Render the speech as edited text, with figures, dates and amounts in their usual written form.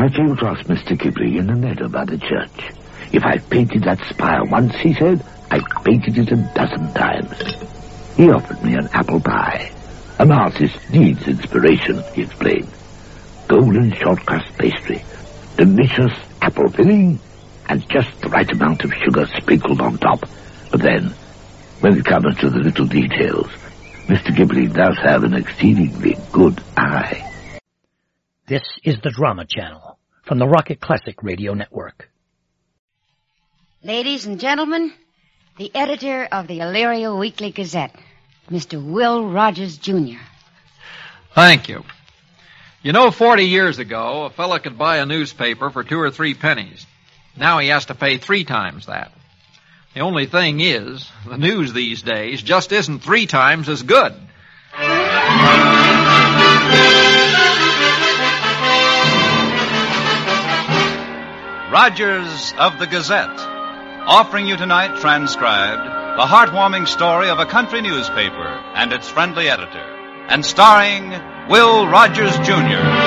I came across Mr. Ghibli in the meadow by the church. If I painted that spire once, he said, I painted it 12 times. He offered me an apple pie. An artist needs inspiration, he explained. Golden short crust pastry, delicious apple filling, and just the right amount of sugar sprinkled on top. But then, when it comes to the little details, Mr. Ghibli does have an exceedingly good eye. This is the Drama Channel from the Rocket Classic Radio Network. Ladies and gentlemen, the editor of the Elyria Weekly Gazette, Mr. Will Rogers, Jr. Thank you. You know, 40 years ago, a fella could buy a newspaper for 2 or 3 pennies. Now he has to pay 3 times that. The only thing is, the news these days just isn't 3 times as good. Rogers of the Gazette, offering you tonight, transcribed, the heartwarming story of a country newspaper and its friendly editor, and starring Will Rogers, Jr.